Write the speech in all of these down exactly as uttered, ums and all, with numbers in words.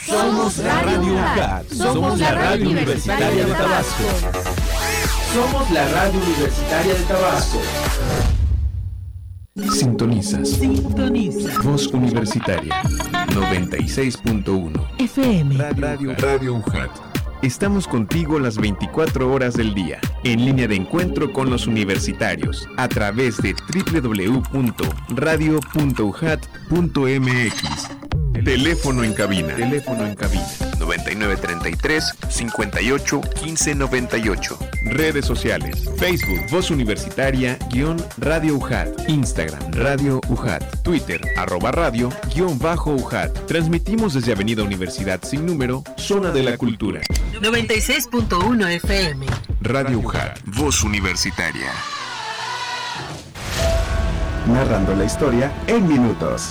Somos Radio UJAT. Somos la radio universitaria de Tabasco. Somos la radio universitaria de Tabasco. Sintonizas. Sintoniza. Voz Universitaria. noventa y seis punto uno. F M. Radio, Radio UJAT. Estamos contigo las veinticuatro horas del día, en línea de encuentro con los universitarios, a través de doble u doble u doble u punto radio punto ujat punto m x. Teléfono en cabina. Teléfono en cabina. noventa y nueve treinta y tres, cincuenta y ocho, quince noventa y ocho. Redes sociales. Facebook, Voz Universitaria, guión Radio UJAT. Instagram, Radio UJAT. Twitter, arroba radio, guión bajo UJAT. Transmitimos desde Avenida Universidad Sin Número, Zona de la Cultura. noventa y seis punto uno F M. Radio UJAT, Voz Universitaria. Narrando la historia en minutos.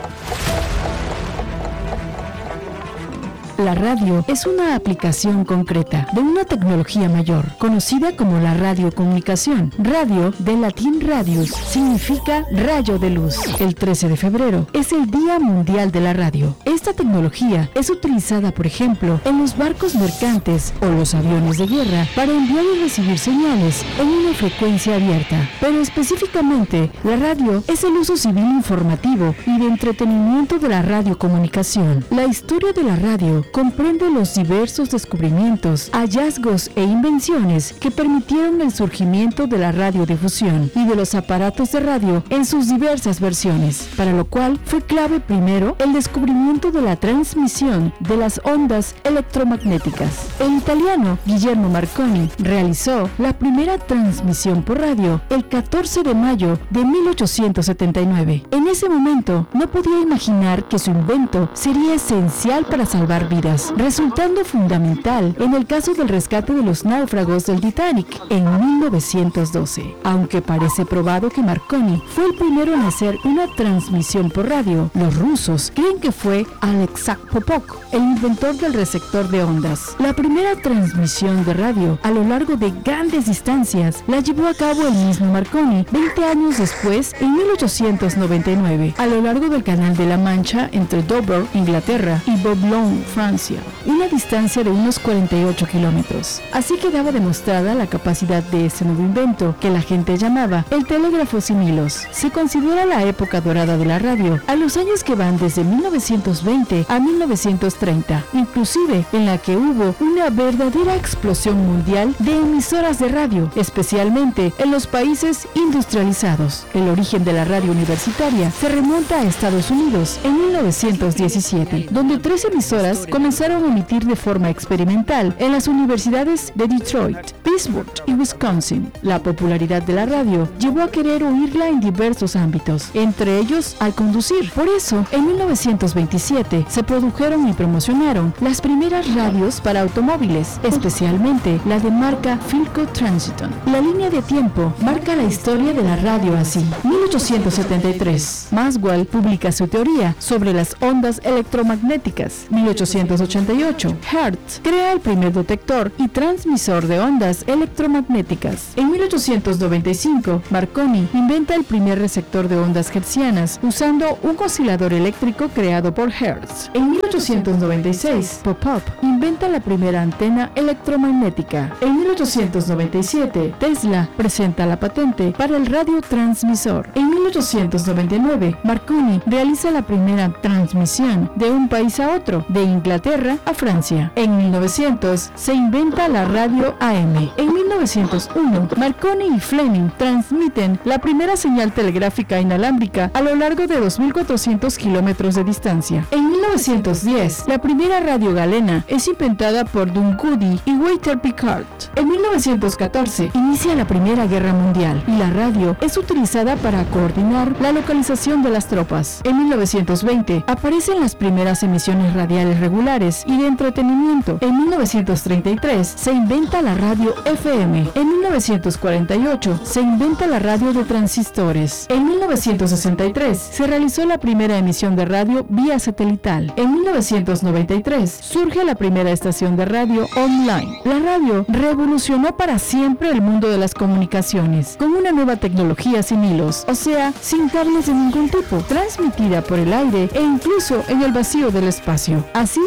La radio es una aplicación concreta de una tecnología mayor, conocida como la radiocomunicación. Radio, del latín radius, significa rayo de luz. El trece de febrero es el Día Mundial de la Radio. Esta tecnología es utilizada, por ejemplo, en los barcos mercantes o los aviones de guerra para enviar y recibir señales en una frecuencia abierta. Pero específicamente, la radio es el uso civil informativo y de entretenimiento de la radiocomunicación. La historia de la radio comprende los diversos descubrimientos, hallazgos e invenciones que permitieron el surgimiento de la radiodifusión y de los aparatos de radio en sus diversas versiones, para lo cual fue clave primero el descubrimiento de la transmisión de las ondas electromagnéticas. El italiano Guillermo Marconi realizó la primera transmisión por radio el catorce de mayo de mil ochocientos setenta y nueve. En ese momento no podía imaginar que su invento sería esencial para salvar vidas, resultando fundamental en el caso del rescate de los náufragos del Titanic en mil novecientos doce. Aunque parece probado que Marconi fue el primero en hacer una transmisión por radio, los rusos creen que fue Aleksandr Popov, el inventor del receptor de ondas. La primera transmisión de radio a lo largo de grandes distancias la llevó a cabo el mismo Marconi veinte años después, en mil ochocientos noventa y nueve, a lo largo del Canal de la Mancha entre Dover, Inglaterra, y Boulogne, Francia, una distancia de unos cuarenta y ocho kilómetros. Así quedaba demostrada la capacidad de ese nuevo invento, que la gente llamaba el telégrafo sin hilos. Se considera la época dorada de la radio, a los años que van desde mil novecientos veinte a mil novecientos treinta, inclusive en la que hubo una verdadera explosión mundial de emisoras de radio, especialmente en los países industrializados. El origen de la radio universitaria se remonta a Estados Unidos en mil novecientos diecisiete, donde tres emisoras comenzaron a emitir de forma experimental en las universidades de Detroit, Pittsburgh y Wisconsin. La popularidad de la radio llevó a querer oírla en diversos ámbitos, entre ellos al conducir. Por eso, en mil novecientos veintisiete se produjeron y promocionaron las primeras radios para automóviles, especialmente la de marca Philco Transiton. La línea de tiempo marca la historia de la radio así. mil ochocientos setenta y tres, Maxwell publica su teoría sobre las ondas electromagnéticas. mil ochocientos ochenta y ocho, Hertz crea el primer detector y transmisor de ondas electromagnéticas. En mil ochocientos noventa y cinco, Marconi inventa el primer receptor de ondas hertzianas usando un oscilador eléctrico creado por Hertz. En mil ochocientos noventa y seis, Popov inventa la primera antena electromagnética. En mil ochocientos noventa y siete, Tesla presenta la patente para el radiotransmisor. En mil ochocientos noventa y nueve, Marconi realiza la primera transmisión de un país a otro, de Inglaterra a Francia. En mil novecientos se inventa la radio A M. En mil novecientos uno, Marconi y Fleming transmiten la primera señal telegráfica inalámbrica a lo largo de dos mil cuatrocientos kilómetros de distancia. En mil novecientos diez, la primera radio galena es inventada por Dunwoody y Walter Picard. En mil novecientos catorce, inicia la Primera Guerra Mundial y la radio es utilizada para coordinar la localización de las tropas. En mil novecientos veinte, aparecen las primeras emisiones radiales regulares y de entretenimiento. En mil novecientos treinta y tres, se inventa la radio F M. En mil novecientos cuarenta y ocho, se inventa la radio de transistores. En mil novecientos sesenta y tres, se realizó la primera emisión de radio vía satelital. En mil novecientos noventa y tres, surge la primera estación de radio online. La radio revolucionó para siempre el mundo de las comunicaciones, con una nueva tecnología sin hilos, o sea, sin cables de ningún tipo, transmitida por el aire e incluso en el vacío del espacio. Así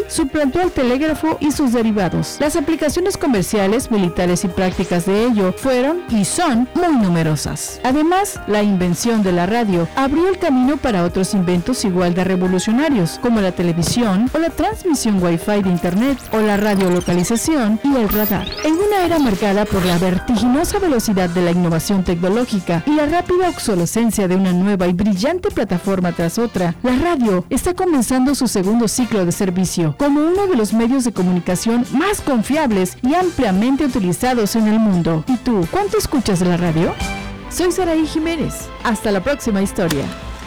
suplantó al telégrafo y sus derivados. Las aplicaciones comerciales, militares y prácticas de ello fueron y son muy numerosas. Además, la invención de la radio abrió el camino para otros inventos igual de revolucionarios, como la televisión o la transmisión Wi-Fi de Internet o la radiolocalización y el radar. En una era marcada por la vertiginosa velocidad de la innovación tecnológica y la rápida obsolescencia de una nueva y brillante plataforma tras otra, la radio está comenzando su segundo ciclo de servicio como uno de los medios de comunicación más confiables y ampliamente utilizados en el mundo. ¿Y tú, cuánto escuchas de la radio? Soy Saraí Jiménez. Hasta la próxima historia.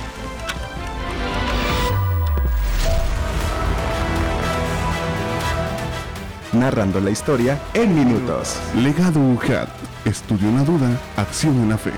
Narrando la historia en minutos. Legado U J A T. Estudio en la duda, acción en la fe.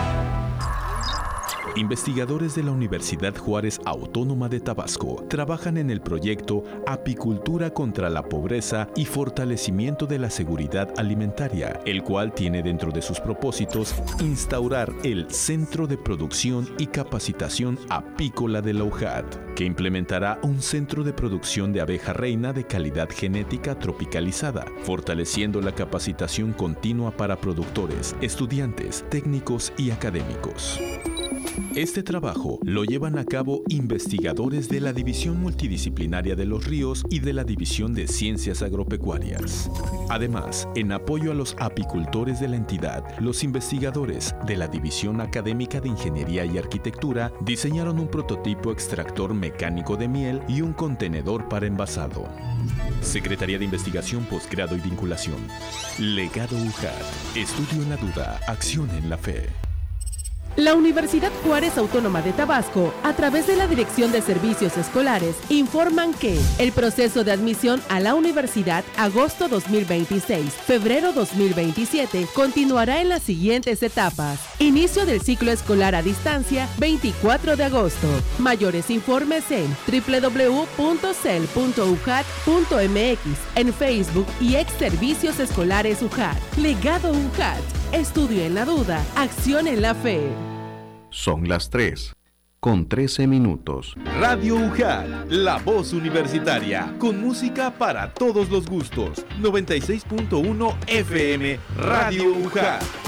Investigadores de la Universidad Juárez Autónoma de Tabasco trabajan en el proyecto Apicultura contra la Pobreza y Fortalecimiento de la Seguridad Alimentaria, el cual tiene dentro de sus propósitos instaurar el Centro de Producción y Capacitación Apícola de la U J A T, que implementará un centro de producción de abeja reina de calidad genética tropicalizada, fortaleciendo la capacitación continua para productores, estudiantes, técnicos y académicos. Este trabajo lo llevan a cabo investigadores de la División Multidisciplinaria de los Ríos y de la División de Ciencias Agropecuarias. Además, en apoyo a los apicultores de la entidad, los investigadores de la División Académica de Ingeniería y Arquitectura diseñaron un prototipo extractor mecánico de miel y un contenedor para envasado. Secretaría de Investigación, Posgrado y Vinculación. Legado U J A T. Estudio en la duda, acción en la fe. La Universidad Juárez Autónoma de Tabasco, a través de la Dirección de Servicios Escolares, informan que el proceso de admisión a la universidad agosto dos mil veintiséis, febrero dos mil veintisiete, continuará en las siguientes etapas. Inicio del ciclo escolar a distancia, veinticuatro de agosto. Mayores informes en doble u doble u doble u punto cel punto u j a t punto m x, en Facebook y ex Servicios Escolares U J A T. Legado U J A T. Estudio en la duda, acción en la fe. Son las tres, con trece minutos. Radio U J A T, la voz universitaria, con música para todos los gustos. noventa y seis punto uno F M, Radio U J A T.